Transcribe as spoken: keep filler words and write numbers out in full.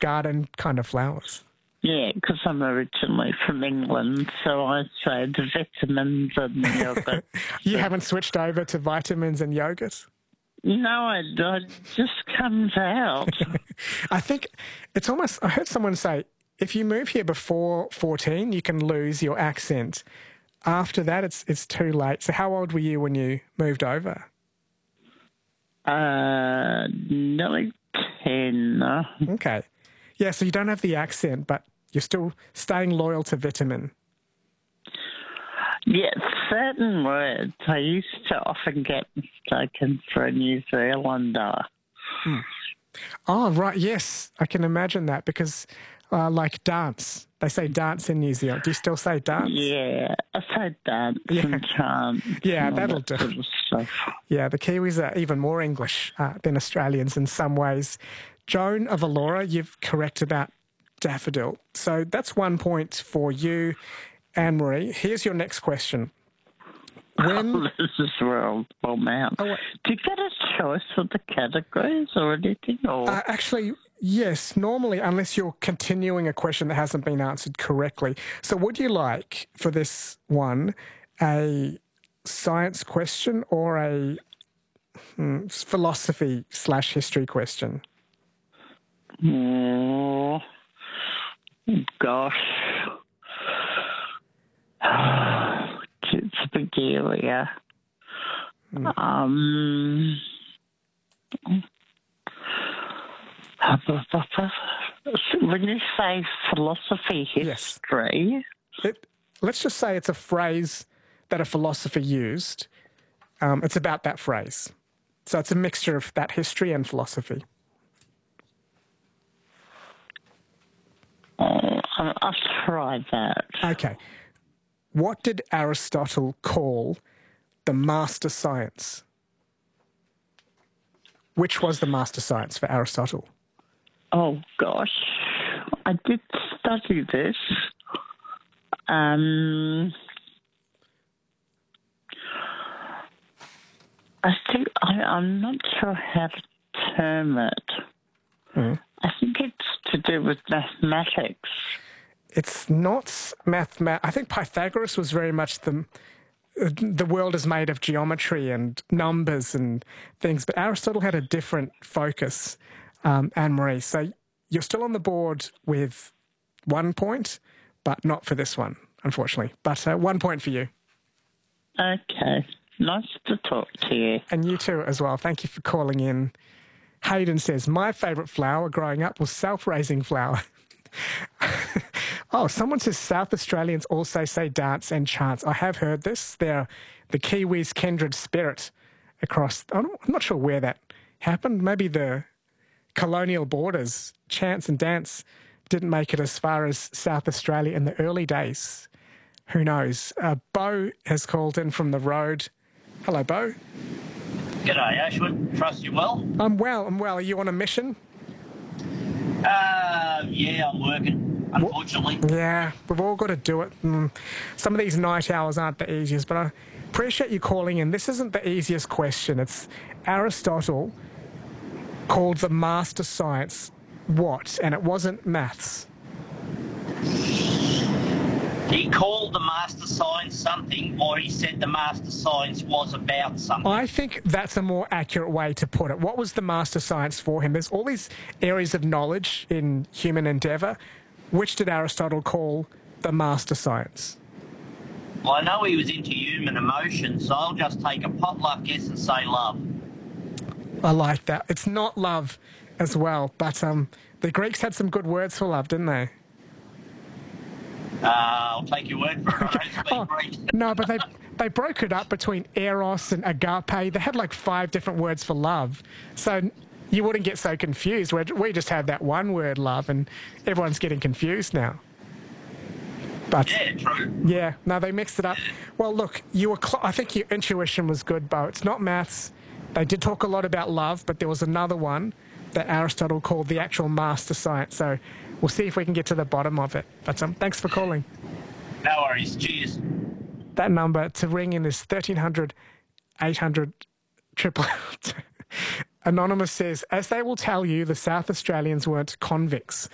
garden kind of flowers. Yeah, because I'm originally from England, so I say the vitamins and the yogurt. You haven't switched over to vitamins and yogurt? No, it, it just comes out. I think it's almost, I heard someone say, if you move here before fourteen, you can lose your accent. After that, it's it's too late. So how old were you when you moved over? Uh, nearly ten. Okay. Yeah, so you don't have the accent, but you're still staying loyal to vitamin. Yeah, certain words I used to often get mistaken for a New Zealander. Hmm. Oh, right, yes. I can imagine that because, uh, like dance, they say dance in New Zealand. Do you still say dance? Yeah, I say dance Yeah. and chant. Yeah, and that'll that do. sort of stuff. Yeah, the Kiwis are even more English uh, than Australians in some ways. Joan of Allura, you've correct about daffodil. So that's one point for you, Anne-Marie. Here's your next question. When... Oh, this is where I'll bomb out. Oh, Do you get a choice of the categories or anything? Or? Uh, actually, yes. Normally, unless you're continuing a question that hasn't been answered correctly. So would you like, for this one, a science question or a hmm, philosophy slash history question? Oh, gosh. It's a big area. Mm. Um, when you say philosophy history... Yes. It, let's just say it's a phrase that a philosopher used. Um, it's about that phrase. So it's a mixture of that history and philosophy. Oh, I'll try that. Okay. What did Aristotle call the master science? Which was the master science for Aristotle? Oh, gosh. I did study this. Um, I think I, I'm not sure how to term it. Mm. I think it's to do with mathematics. It's not mathematics. I think Pythagoras was very much the the world is made of geometry and numbers and things, but Aristotle had a different focus, um, Anne-Marie. So you're still on the board with one point, but not for this one, unfortunately. But uh, one point for you. Okay. Nice to talk to you. And you too as well. Thank you for calling in. Hayden says, my favourite flower growing up was self-raising flower. Oh, someone says South Australians also say dance and chants. I have heard this. They're the Kiwis' kindred spirit across... I'm not sure where that happened. Maybe the colonial borders, chants and dance didn't make it as far as South Australia in the early days. Who knows? Uh, Bo has called in from the road. Hello, Bo. G'day, Ashwin. Trust you well? I'm well, I'm well. Are you on a mission? Uh, yeah, I'm working, unfortunately. Yeah, we've all got to do it. Mm. Some of these night hours aren't the easiest, but I appreciate you calling in. This isn't the easiest question. It's Aristotle called the master science what? And it wasn't maths. He called the master science something, or he said the master science was about something. I think that's a more accurate way to put it. What was the master science for him? There's all these areas of knowledge in human endeavour. Which did Aristotle call the master science? Well, I know he was into human emotions, so I'll just take a potluck guess and say love. I like that. It's not love as well, but um, the Greeks had some good words for love, didn't they? Uh, I'll take your word for it. I don't speak oh, Greek. No, but they they broke it up between eros and agape. They had like five different words for love. So you wouldn't get so confused. We we just have that one word, love, and everyone's getting confused now. But yeah, true. Yeah, no, they mixed it up. Well, look, you were. Cl- I think your intuition was good, Bo. It's not maths. They did talk a lot about love, but there was another one that Aristotle called the actual master science. So we'll see if we can get to the bottom of it. But um, thanks for calling. No worries. Cheers. That number to ring in is thirteen hundred, eight hundred, triple. Anonymous says, as they will tell you, the South Australians weren't convicts.